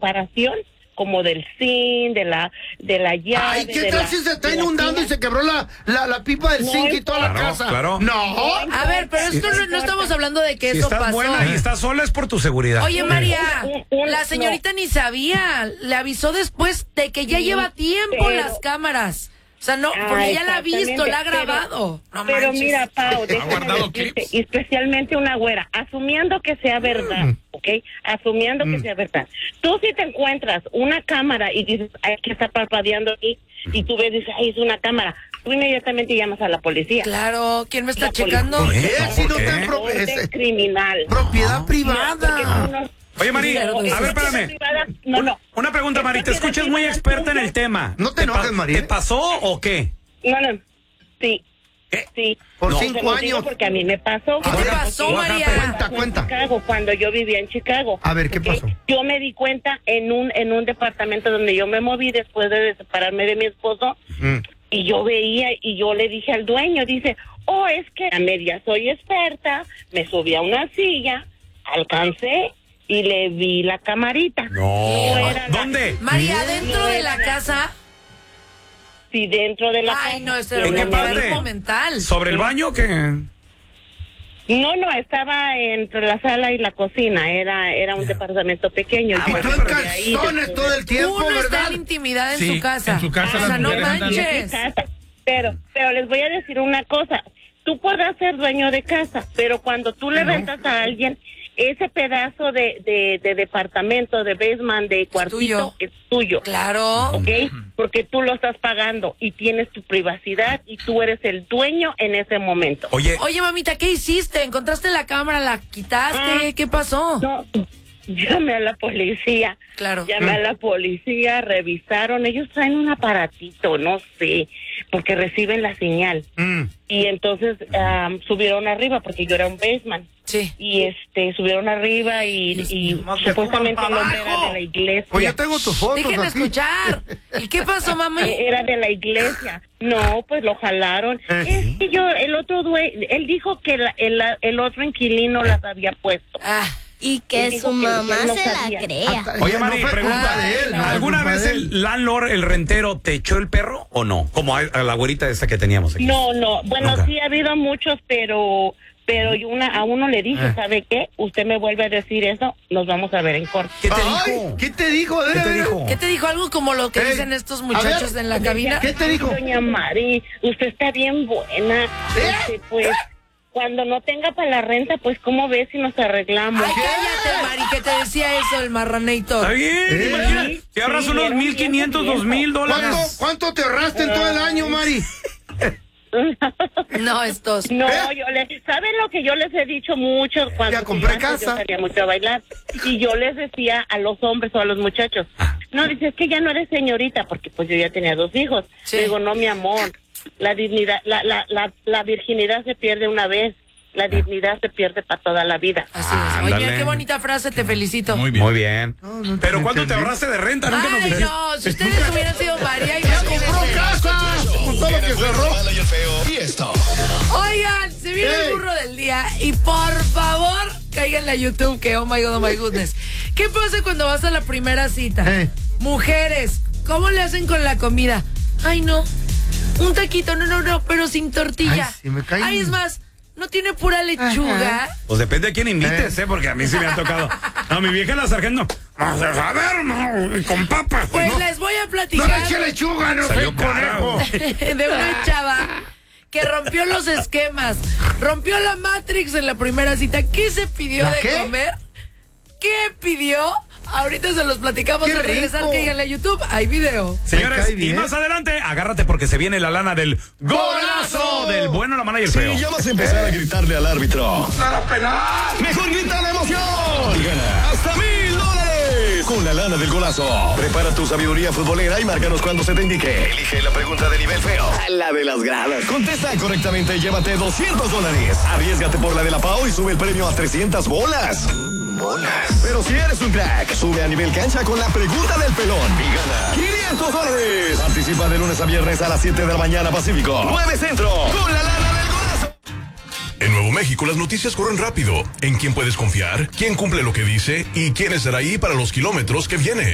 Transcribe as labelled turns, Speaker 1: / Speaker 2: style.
Speaker 1: reparación como del zinc, de la llave.
Speaker 2: Ay, ¿qué tal si se está inundando y se quebró la pipa del zinc y toda la casa?
Speaker 3: Claro.
Speaker 2: No.
Speaker 4: A ver, pero esto no estamos hablando de que
Speaker 3: Si
Speaker 4: eso
Speaker 3: estás
Speaker 4: pasó.
Speaker 3: buena y estás sola es por tu seguridad.
Speaker 4: Oye, María, la señorita ni sabía. Le avisó después de que ya lleva tiempo las cámaras. O sea, no, porque ya la ha visto, la ha grabado.
Speaker 1: Pero mira, Pau, déjame decirte, especialmente una güera, asumiendo que sea verdad, ¿ok? Asumiendo que sea verdad. Tú si te encuentras una cámara y dices, ay, que está parpadeando aquí, y tú ves, dices, ay, es una cámara, tú inmediatamente llamas a la policía.
Speaker 4: Claro, ¿quién me está checando?
Speaker 2: ¿Por qué? Si no
Speaker 3: qué?
Speaker 2: está
Speaker 1: criminal.
Speaker 2: propiedad privada.
Speaker 3: Oye, Mari, a ver, espérame. Una pregunta, Mari, te escuchas muy experta en el tema.
Speaker 2: No te enojes, María.
Speaker 3: ¿Te pasó o qué?
Speaker 1: No, sí.
Speaker 3: ¿Qué?
Speaker 1: Sí.
Speaker 2: Por 5 años.
Speaker 1: Porque a mí me pasó.
Speaker 4: ¿Qué te pasó, María?
Speaker 2: Cuenta.
Speaker 1: Chicago, cuando yo vivía en Chicago.
Speaker 2: A ver, ¿qué pasó?
Speaker 1: Yo me di cuenta en un departamento donde yo me moví después de separarme de mi esposo. Y yo veía y yo le dije al dueño, dice, es que a media soy experta, me subí a una silla, alcancé y le vi la camarita.
Speaker 3: No era
Speaker 4: ¿Dónde? María, ¿dentro de la casa?
Speaker 1: Sí, dentro de la casa.
Speaker 4: Ay, no, eso era
Speaker 3: ¿En qué
Speaker 4: un
Speaker 3: parte?
Speaker 4: enfermo mental.
Speaker 3: ¿Sobre el baño o qué?
Speaker 1: No, estaba entre la sala y la cocina, era un departamento pequeño.
Speaker 2: Y tú en calzones todo el tiempo,
Speaker 4: Uno está
Speaker 2: ¿verdad?
Speaker 4: en intimidad en su casa.
Speaker 5: En su casa
Speaker 4: O sea, no
Speaker 5: mujeres andan
Speaker 4: manches.
Speaker 1: Pero les voy a decir una cosa, tú podrás ser dueño de casa, pero cuando tú le rentas a alguien, ese pedazo de departamento, de basement, de cuartito, es tuyo.
Speaker 4: Claro.
Speaker 1: ¿Ok? Porque tú lo estás pagando y tienes tu privacidad y tú eres el dueño en ese momento.
Speaker 3: Oye,
Speaker 4: Mamita, ¿qué hiciste? ¿Encontraste la cámara? ¿La quitaste? ¿Qué pasó?
Speaker 1: No, llamé a la policía.
Speaker 4: Claro.
Speaker 1: Llamé a la policía, revisaron. Ellos traen un aparatito, no sé, porque reciben la señal. Y entonces subieron arriba, porque yo era un basement.
Speaker 4: Sí.
Speaker 1: Y subieron arriba y supuestamente el hombre era de la iglesia.
Speaker 2: Pues yo tengo tus fotos
Speaker 4: Déjenme
Speaker 2: aquí.
Speaker 4: escuchar. ¿Y qué pasó, mami?
Speaker 1: Era de la iglesia. No, pues lo jalaron. Es que él dijo que el otro inquilino las había puesto.
Speaker 6: Y que
Speaker 1: Dijo
Speaker 6: su
Speaker 1: que
Speaker 6: mamá
Speaker 1: él no
Speaker 6: se la
Speaker 1: sabía.
Speaker 6: crea.
Speaker 3: Oye, Mari,
Speaker 2: no fue
Speaker 3: pregunta
Speaker 2: culpa de él.
Speaker 3: ¿Alguna
Speaker 2: culpa
Speaker 3: vez
Speaker 2: de él.
Speaker 3: el landlord, el rentero, te echó el perro o no? Como a la güerita esa que teníamos aquí.
Speaker 1: No. Bueno,
Speaker 3: Nunca.
Speaker 1: sí ha habido muchos, pero a uno le dije, ¿sabe qué? Usted me vuelve a decir eso, nos vamos a ver en corte.
Speaker 3: ¿Qué te
Speaker 2: Ay,
Speaker 3: dijo?
Speaker 2: ¿qué te dijo?
Speaker 3: ¿Qué te dijo?
Speaker 4: ¿Qué te dijo? ¿Algo como lo que dicen estos muchachos
Speaker 2: ver,
Speaker 4: en la cabina?
Speaker 2: ¿Qué te dijo?
Speaker 1: Doña Mari, usted está bien buena. Pues, cuando no tenga para la renta, pues, ¿cómo ves si nos arreglamos?
Speaker 4: Ay, cállate, Mari, que te decía eso el marraneito.
Speaker 3: Está bien, imagínate. Te ahorras unos
Speaker 1: era un
Speaker 3: $1,500, $2,000.
Speaker 2: ¿Cuánto te ahorraste en todo el año, Mari?
Speaker 4: No, estos.
Speaker 1: No, ¿saben lo que yo les he dicho mucho cuando
Speaker 2: Ya compré
Speaker 1: antes
Speaker 2: casa.
Speaker 1: yo salía mucho a bailar? Y yo les decía a los hombres o a los muchachos, no, dices que ya no eres señorita, porque pues yo ya tenía 2 hijos.
Speaker 4: Sí.
Speaker 1: Digo, no, mi amor, la dignidad, la virginidad se pierde una vez, la dignidad se pierde para toda la vida.
Speaker 4: Así es.
Speaker 3: Ándale.
Speaker 4: Oye, qué bonita frase, te felicito.
Speaker 5: Muy bien.
Speaker 3: Muy bien.
Speaker 2: no
Speaker 3: Pero
Speaker 2: te
Speaker 3: ¿cuánto te
Speaker 2: entendí.
Speaker 3: ahorraste de renta? Nunca nos
Speaker 4: Ay,
Speaker 3: dijiste.
Speaker 4: no, si ustedes hubieran sido María y
Speaker 2: ¡Compró casa! Con todo lo que cerró.
Speaker 7: Y el feo. Y esto.
Speaker 4: Oigan, se viene el burro del día y por favor caigan a YouTube que oh my goodness. ¿Qué pasa cuando vas a la primera cita? Mujeres, ¿cómo le hacen con la comida? Ay, no, un taquito, no, pero sin tortilla.
Speaker 2: Ay, si me cae.
Speaker 4: Ay, es más, no tiene pura lechuga.
Speaker 3: Pues depende de quién invites, porque a mí sí me ha tocado. No, mi vieja la sargento. A ver, no, con papas.
Speaker 4: Pues
Speaker 3: no.
Speaker 4: les voy a
Speaker 2: No
Speaker 4: platicar
Speaker 2: le eche lechuga, no soy
Speaker 3: Salió cara.
Speaker 2: conejo.
Speaker 4: de una chava que rompió los esquemas, rompió la Matrix en la primera cita. ¿Qué se pidió
Speaker 2: ¿La
Speaker 4: de
Speaker 2: qué?
Speaker 4: comer? ¿Qué pidió? Ahorita se los platicamos
Speaker 2: ¡Qué
Speaker 4: al regresar.
Speaker 2: rico!
Speaker 4: Cáiganle a YouTube, hay video.
Speaker 2: Me
Speaker 3: Señores,
Speaker 2: cae
Speaker 3: y
Speaker 2: bien.
Speaker 3: más adelante, agárrate porque se viene la lana del golazo del bueno, la mala y el feo.
Speaker 7: Si ya vas a empezar a gritarle al árbitro,
Speaker 2: ¡Para penal!
Speaker 7: mejor grita la emoción. Y gana hasta $1,000 con la lana del golazo. Prepara tu sabiduría futbolera y márcanos cuando se te indique. Elige la pregunta de nivel feo, la de las gradas. Contesta correctamente y llévate $200. Arriésgate por la de la Pau y sube el premio a 300 bolas. Pero si eres un crack, sube a nivel cancha con la pregunta del pelón y gana $500. Participa de lunes a viernes a las 7 de la mañana Pacífico, 9 Centro, con la lana del golazo.
Speaker 8: En Nuevo México las noticias corren rápido. ¿En quién puedes confiar? ¿Quién cumple lo que dice? ¿Y quién estará ahí para los kilómetros que vienen?